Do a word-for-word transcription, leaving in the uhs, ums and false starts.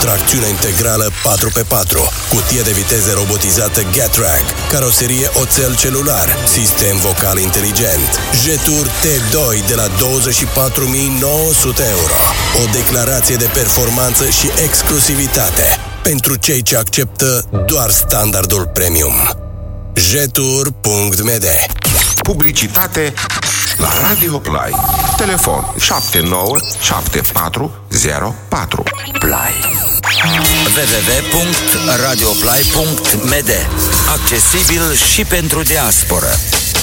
tracțiune integrală patru pe patru, cutie de viteze robotizată Getrag, caroserie oțel celular, sistem vocal inteligent, jeturi T doi de la douăzeci și patru mii nouă sute euro. O declarație de performanță și exclusivitate pentru cei ce acceptă doar standardul premium. jetur punct m d. Publicitate la Radio Play. Telefon șapte nouă șapte patru zero patru. Play. w w w punct radioplay punct m d. Accesibil și pentru diasporă.